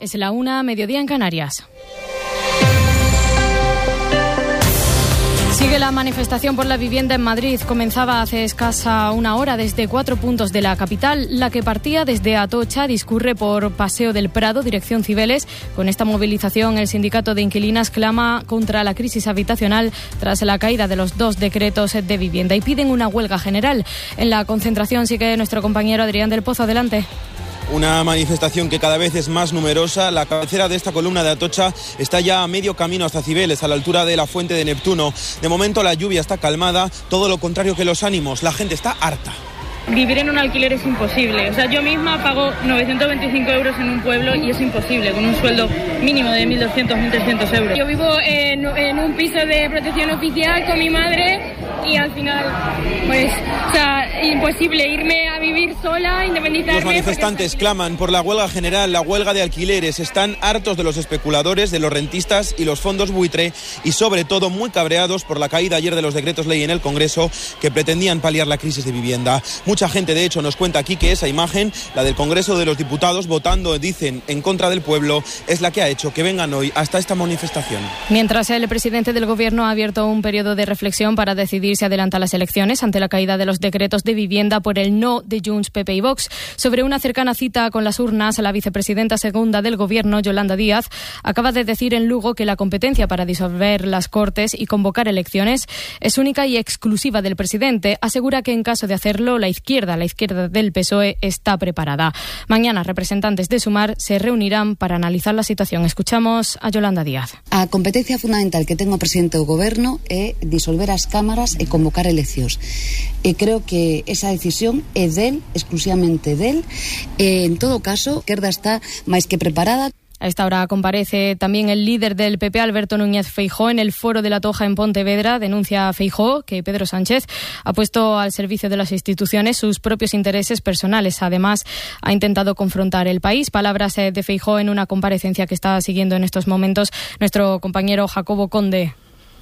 Es la 1:00, mediodía en Canarias. Sigue la manifestación por la vivienda en Madrid. Comenzaba hace escasa una hora desde 4 puntos de la capital. La que partía desde Atocha discurre por Paseo del Prado, dirección Cibeles. Con esta movilización, el sindicato de inquilinas clama contra la crisis habitacional tras la caída de los 2 decretos de vivienda y piden una huelga general. En la concentración sigue nuestro compañero Adrián del Pozo. Adelante. Una manifestación que cada vez es más numerosa. La cabecera de esta columna de Atocha está ya a medio camino hasta Cibeles, a la altura de la Fuente de Neptuno. De momento la lluvia está calmada, todo lo contrario que los ánimos. La gente está harta. Vivir en un alquiler es imposible. O sea, yo misma pago 925 euros en un pueblo y es imposible, con un sueldo mínimo de 1.200, 1.300 euros. Yo vivo en un piso de protección oficial con mi madre y al final, pues, o sea, imposible irme a vivir sola, independizarme. Los manifestantes claman por la huelga general, la huelga de alquileres. Están hartos de los especuladores, de los rentistas y los fondos buitre y sobre todo muy cabreados por la caída ayer de los decretos ley en el Congreso que pretendían paliar la crisis de vivienda. Mucha gente, de hecho, nos cuenta aquí que esa imagen, la del Congreso de los Diputados votando, dicen, en contra del pueblo, es la que ha hecho que vengan hoy hasta esta manifestación. Mientras el presidente del Gobierno ha abierto un periodo de reflexión para decidir si adelanta las elecciones ante la caída de los decretos de vivienda por el no de Junts, PP y Vox. Sobre una cercana cita con las urnas, la vicepresidenta segunda del Gobierno, Yolanda Díaz, acaba de decir en Lugo que la competencia para disolver las Cortes y convocar elecciones es única y exclusiva del presidente. Asegura que en caso de hacerlo, la izquierda del PSOE está preparada. Mañana, representantes de Sumar se reunirán para analizar la situación. Escuchamos a Yolanda Díaz. A competencia fundamental que ten o presidente do Goberno é disolver as cámaras e convocar eleccións. E creo que esa decisión é del, exclusivamente del. En todo caso, a izquierda está máis que preparada. A esta hora comparece también el líder del PP, Alberto Núñez Feijóo, en el Foro de la Toja en Pontevedra. Denuncia Feijóo que Pedro Sánchez ha puesto al servicio de las instituciones sus propios intereses personales. Además, ha intentado confrontar el país. Palabras de Feijóo en una comparecencia que está siguiendo en estos momentos nuestro compañero Jacobo Conde.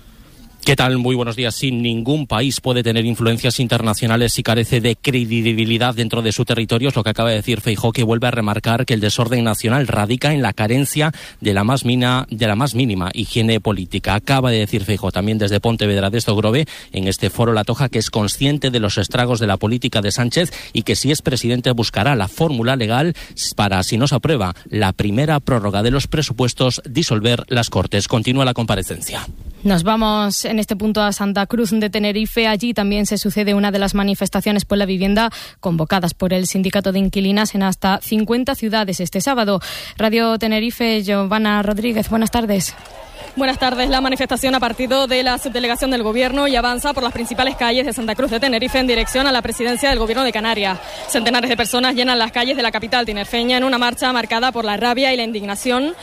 ¿Qué tal? Muy buenos días. Sí, ningún país puede tener influencias internacionales si carece de credibilidad dentro de su territorio. Es lo que acaba de decir Feijóo, que vuelve a remarcar que el desorden nacional radica en la carencia de la más mínima higiene política. Acaba de decir Feijóo también desde Pontevedra de Estogrove, en este foro La Toja, que es consciente de los estragos de la política de Sánchez y que si es presidente buscará la fórmula legal para, si no se aprueba la primera prórroga de los presupuestos, disolver las Cortes. Continúa la comparecencia. Nos vamos en este punto a Santa Cruz de Tenerife. Allí también se sucede una de las manifestaciones por la vivienda convocadas por el sindicato de inquilinas en hasta 50 ciudades este sábado. Radio Tenerife, Giovanna Rodríguez, buenas tardes. Buenas tardes. La manifestación ha partido de la subdelegación del Gobierno y avanza por las principales calles de Santa Cruz de Tenerife en dirección a la presidencia del Gobierno de Canarias. Centenares de personas llenan las calles de la capital tinerfeña en una marcha marcada por la rabia y la indignación.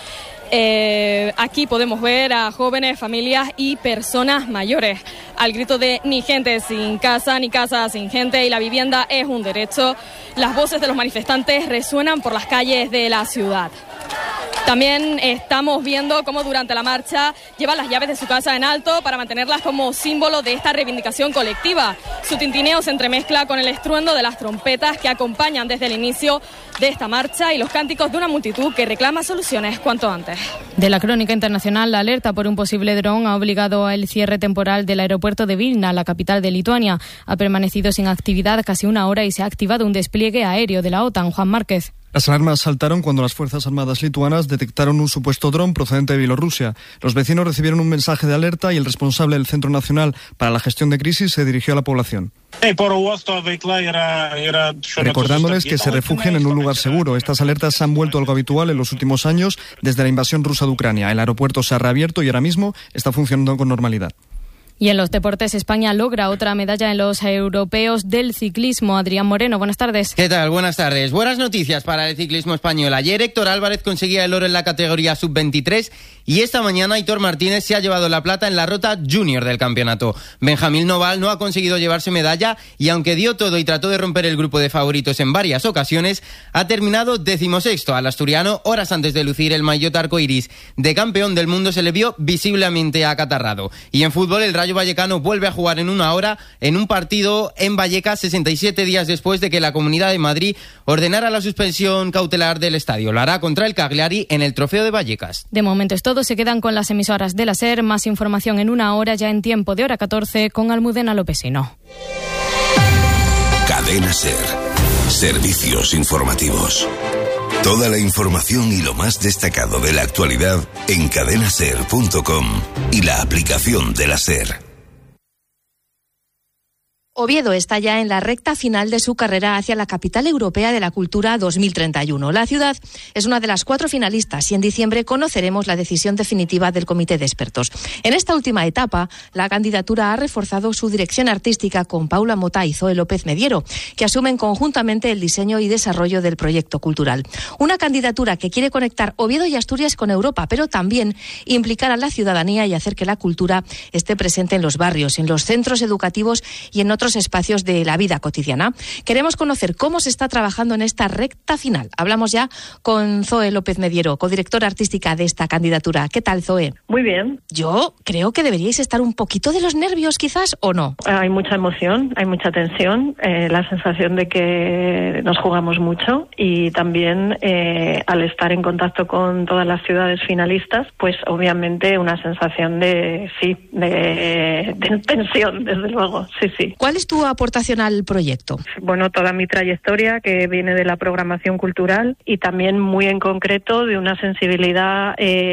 Aquí podemos ver a jóvenes, familias y personas mayores al grito de ni gente sin casa, ni casa sin gente, y la vivienda es un derecho. Las voces de los manifestantes resuenan por las calles de la ciudad. También estamos viendo cómo durante la marcha llevan las llaves de su casa en alto para mantenerlas como símbolo de esta reivindicación colectiva. Su tintineo se entremezcla con el estruendo de las trompetas que acompañan desde el inicio de esta marcha y los cánticos de una multitud que reclama soluciones cuanto antes. De la crónica internacional, la alerta por un posible dron ha obligado al cierre temporal del aeropuerto de Vilna, la capital de Lituania. Ha permanecido sin actividad casi una hora y se ha activado un despliegue aéreo de la OTAN. Juan Márquez. Las alarmas saltaron cuando las Fuerzas Armadas lituanas detectaron un supuesto dron procedente de Bielorrusia. Los vecinos recibieron un mensaje de alerta y el responsable del Centro Nacional para la Gestión de Crisis se dirigió a la población. Recordándoles que se refugien en un lugar seguro. Estas alertas se han vuelto algo habitual en los últimos años desde la invasión rusa de Ucrania. El aeropuerto se ha reabierto y ahora mismo está funcionando con normalidad. Y en los deportes, España logra otra medalla en los europeos del ciclismo. Adrián Moreno, buenas tardes. ¿Qué tal? Buenas tardes. Buenas noticias para el ciclismo español. Ayer Héctor Álvarez conseguía el oro en la categoría sub-23 y esta mañana Aitor Martínez se ha llevado la plata en la rota junior del campeonato. Benjamín Noval no ha conseguido llevarse medalla y aunque dio todo y trató de romper el grupo de favoritos en varias ocasiones, ha terminado 16º. Al asturiano, horas antes de lucir el maillot arcoiris de campeón del mundo, se le vio visiblemente acatarrado. Y en fútbol, el Rayo Vallecano vuelve a jugar en una hora en un partido en Vallecas 67 días después de que la Comunidad de Madrid ordenara la suspensión cautelar del estadio. Lo hará contra el Cagliari en el Trofeo de Vallecas. De momento es todo. Se quedan con las emisoras de la SER. Más información en una hora, ya en tiempo de hora 14, con Almudena Lopesino. Cadena SER. Servicios informativos. Toda la información y lo más destacado de la actualidad en cadenaser.com y la aplicación de la SER. Oviedo está ya en la recta final de su carrera hacia la Capital Europea de la Cultura 2031. La ciudad es una de las 4 finalistas y en diciembre conoceremos la decisión definitiva del comité de expertos. En esta última etapa, la candidatura ha reforzado su dirección artística con Paula Mota y Zoe López Mediero, que asumen conjuntamente el diseño y desarrollo del proyecto cultural. Una candidatura que quiere conectar Oviedo y Asturias con Europa, pero también implicar a la ciudadanía y hacer que la cultura esté presente en los barrios, en los centros educativos y en otros espacios de la vida cotidiana. Queremos conocer cómo se está trabajando en esta recta final. Hablamos ya con Zoe López Mediero, codirectora artística de esta candidatura. ¿Qué tal, Zoe? Muy bien. Yo creo que deberíais estar un poquito de los nervios, quizás, ¿o no? Hay mucha emoción, hay mucha tensión, la sensación de que nos jugamos mucho y también al estar en contacto con todas las ciudades finalistas, pues obviamente una sensación de tensión, desde luego, sí. ¿Cuál es tu aportación al proyecto? Bueno, toda mi trayectoria, que viene de la programación cultural y también muy en concreto de una sensibilidad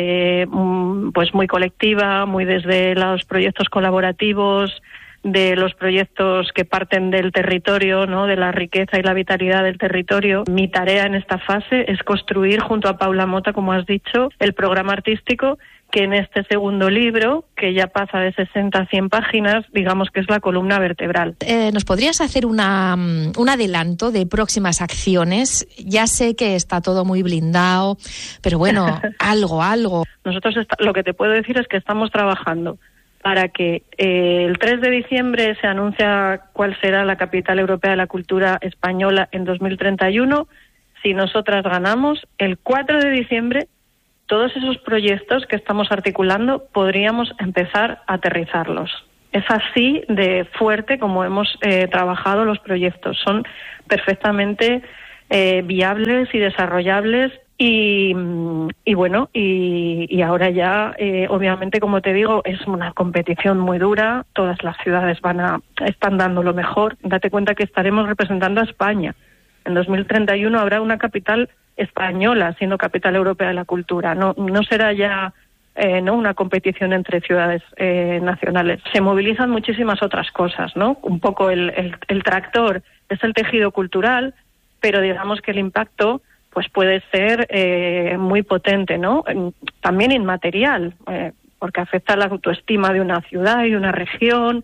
pues muy colectiva, muy desde los proyectos colaborativos, de los proyectos que parten del territorio, ¿no?, de la riqueza y la vitalidad del territorio. Mi tarea en esta fase es construir junto a Paula Mota, como has dicho, el programa artístico que en este segundo libro, que ya pasa de 60 a 100 páginas, digamos que es la columna vertebral. ¿Nos podrías hacer un adelanto de próximas acciones? Ya sé que está todo muy blindado, pero bueno, algo. Nosotros lo que te puedo decir es que estamos trabajando para que el 3 de diciembre se anuncia cuál será la capital europea de la cultura española en 2031. Si nosotras ganamos, el 4 de diciembre todos esos proyectos que estamos articulando podríamos empezar a aterrizarlos. Es así de fuerte como hemos trabajado los proyectos. Son perfectamente viables y desarrollables y bueno, y ahora ya, obviamente, como te digo, es una competición muy dura. Todas las ciudades están dando lo mejor. Date cuenta que estaremos representando a España. En 2031 habrá una capital española siendo capital europea de la cultura. No será ya una competición entre ciudades nacionales. Se movilizan muchísimas otras cosas, ¿no? Un poco el tractor es el tejido cultural, pero digamos que el impacto pues puede ser muy potente, ¿no? También inmaterial, porque afecta a la autoestima de una ciudad y de una región.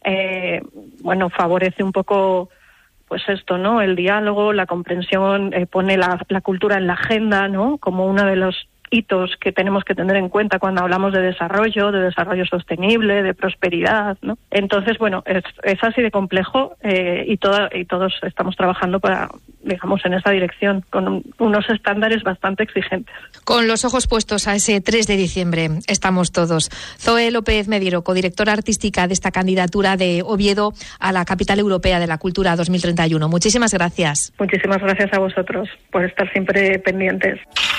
Favorece un poco pues esto, ¿no? El diálogo, la comprensión, pone la cultura en la agenda, ¿no?, como uno de los hitos que tenemos que tener en cuenta cuando hablamos de desarrollo sostenible, de prosperidad, ¿no? Entonces, bueno, es así de complejo y todos estamos trabajando en esa dirección, con unos estándares bastante exigentes. Con los ojos puestos a ese 3 de diciembre estamos todos. Zoe López Mediero, codirectora artística de esta candidatura de Oviedo a la Capital Europea de la Cultura 2031. Muchísimas gracias. Muchísimas gracias a vosotros por estar siempre pendientes.